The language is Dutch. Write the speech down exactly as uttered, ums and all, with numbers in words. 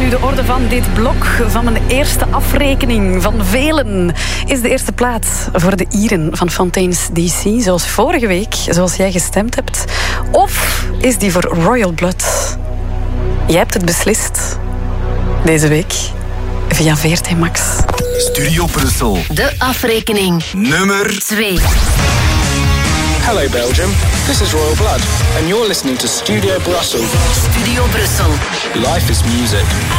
nu de orde van dit blok van mijn eerste afrekening van velen. Is de eerste plaats voor de Ieren van Fontaine's D C, zoals vorige week, zoals jij gestemd hebt? Of is die voor Royal Blood? Jij hebt het beslist deze week via V R T Max. Studio Brussel. De afrekening nummer twee. Hello Belgium, this is Royal Blood and you're listening to Studio Brussel. Studio Brussel. Life is music.